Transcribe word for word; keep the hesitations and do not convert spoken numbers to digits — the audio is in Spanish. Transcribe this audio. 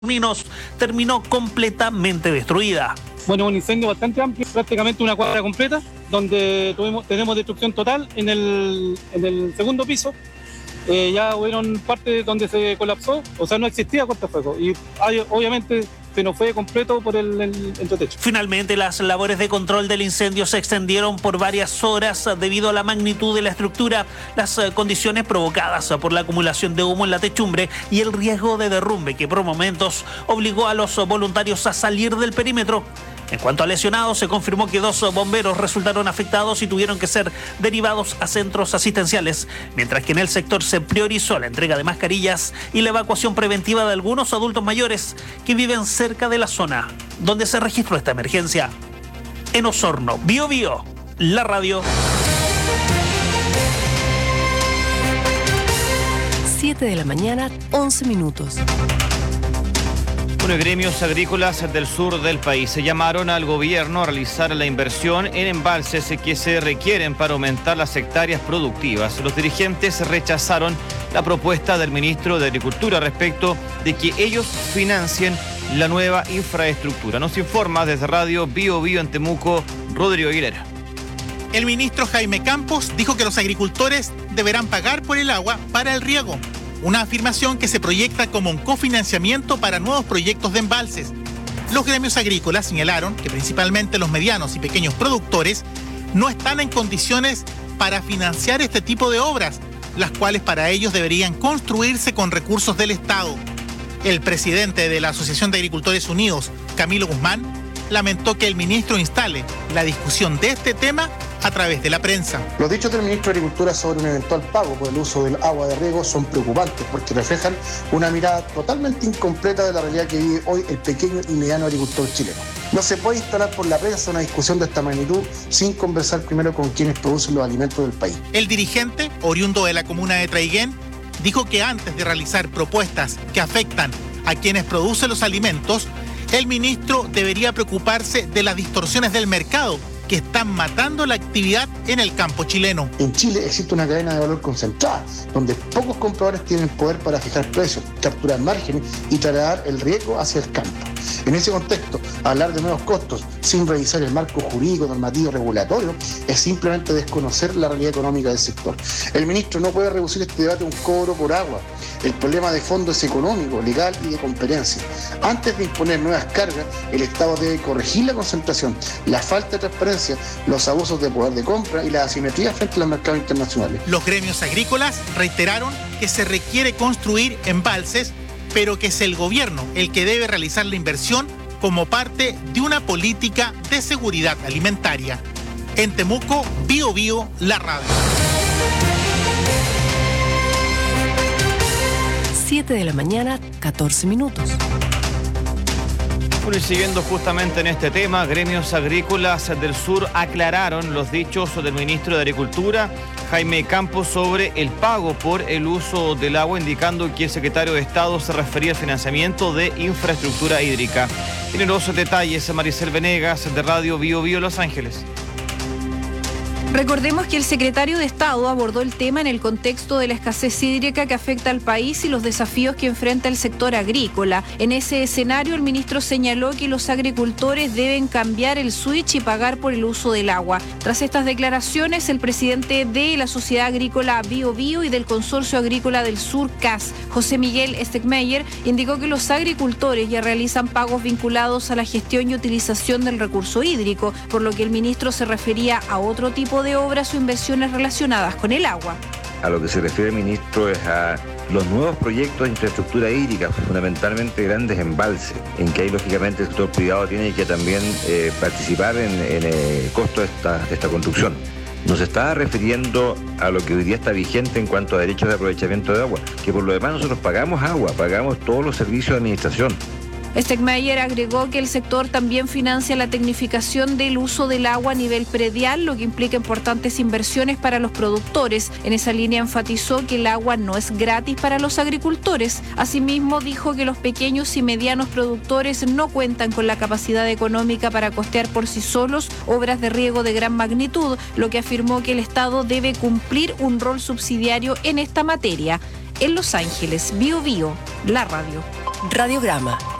Minos terminó completamente destruida. Bueno, un incendio bastante amplio, prácticamente una cuadra completa, donde tuvimos, tenemos destrucción total en el, en el segundo piso. Eh, ya hubieron partes donde se colapsó, o sea, no existía cortafuegos. Y hay, obviamente se nos fue completo por el, el entretecho. Finalmente, las labores de control del incendio se extendieron por varias horas debido a la magnitud de la estructura, las condiciones provocadas por la acumulación de humo en la techumbre y el riesgo de derrumbe que por momentos obligó a los voluntarios a salir del perímetro. En cuanto a lesionados, se confirmó que dos bomberos resultaron afectados y tuvieron que ser derivados a centros asistenciales, mientras que en el sector se priorizó la entrega de mascarillas y la evacuación preventiva de algunos adultos mayores que viven cerca de la zona donde se registró esta emergencia. En Osorno, Bío Bío, la radio. siete de la mañana, once minutos. Bueno, gremios agrícolas del sur del país se llamaron al gobierno a realizar la inversión en embalses que se requieren para aumentar las hectáreas productivas. Los dirigentes rechazaron la propuesta del ministro de Agricultura respecto de que ellos financien la nueva infraestructura. Nos informa desde Radio Bío Bío en Temuco, Rodrigo Aguilera. El ministro Jaime Campos dijo que los agricultores deberán pagar por el agua para el riego. Una afirmación que se proyecta como un cofinanciamiento para nuevos proyectos de embalses. Los gremios agrícolas señalaron que principalmente los medianos y pequeños productores no están en condiciones para financiar este tipo de obras, las cuales para ellos deberían construirse con recursos del Estado. El presidente de la Asociación de Agricultores Unidos, Camilo Guzmán, lamentó que el ministro instale la discusión de este tema a través de la prensa. Los dichos del ministro de Agricultura sobre un eventual pago por el uso del agua de riego son preocupantes porque reflejan una mirada totalmente incompleta de la realidad que vive hoy el pequeño y mediano agricultor chileno. No se puede instalar por la prensa una discusión de esta magnitud sin conversar primero con quienes producen los alimentos del país. El dirigente, oriundo de la comuna de Traiguén, dijo que antes de realizar propuestas que afectan a quienes producen los alimentos, el ministro debería preocuparse de las distorsiones del mercado que están matando la actividad en el campo chileno. En Chile existe una cadena de valor concentrada, donde pocos compradores tienen poder para fijar precios, capturar márgenes y trasladar el riesgo hacia el campo. En ese contexto, hablar de nuevos costos sin revisar el marco jurídico, normativo, regulatorio, es simplemente desconocer la realidad económica del sector. El ministro no puede reducir este debate a un cobro por agua. El problema de fondo es económico, legal y de competencia. Antes de imponer nuevas cargas, el Estado debe corregir la concentración, la falta de transparencia, los abusos de poder de compra y la asimetría frente a los mercados internacionales. Los gremios agrícolas reiteraron que se requiere construir embalses, pero que es el gobierno el que debe realizar la inversión como parte de una política de seguridad alimentaria. En Temuco, Bío Bío, la radio. siete de la mañana, catorce minutos. Bueno, y siguiendo justamente en este tema, gremios agrícolas del sur aclararon los dichos del ministro de Agricultura, Jaime Campos, sobre el pago por el uso del agua, indicando que el secretario de Estado se refería al financiamiento de infraestructura hídrica. Tienen los detalles Maricel Venegas de Radio Bío Bío Los Ángeles. Recordemos que el secretario de Estado abordó el tema en el contexto de la escasez hídrica que afecta al país y los desafíos que enfrenta el sector agrícola. En ese escenario, el ministro señaló que los agricultores deben cambiar el switch y pagar por el uso del agua. Tras estas declaraciones, el presidente de la Sociedad Agrícola Bío Bío y del Consorcio Agrícola del Sur, C A S, José Miguel Stegmeyer, indicó que los agricultores ya realizan pagos vinculados a la gestión y utilización del recurso hídrico, por lo que el ministro se refería a otro tipo de obras o inversiones relacionadas con el agua. A lo que se refiere el ministro es a los nuevos proyectos de infraestructura hídrica, fundamentalmente grandes embalses, en que ahí lógicamente el sector privado tiene que también eh, participar en, en el costo de esta, de esta construcción. Nos está refiriendo a lo que hoy día está vigente en cuanto a derechos de aprovechamiento de agua, que por lo demás nosotros pagamos agua, pagamos todos los servicios de administración. Stegmeyer agregó que el sector también financia la tecnificación del uso del agua a nivel predial, lo que implica importantes inversiones para los productores. En esa línea enfatizó que el agua no es gratis para los agricultores. Asimismo, dijo que los pequeños y medianos productores no cuentan con la capacidad económica para costear por sí solos obras de riego de gran magnitud, lo que afirmó que el Estado debe cumplir un rol subsidiario en esta materia. en Los Ángeles. Bio Bio, la radio. Radiograma.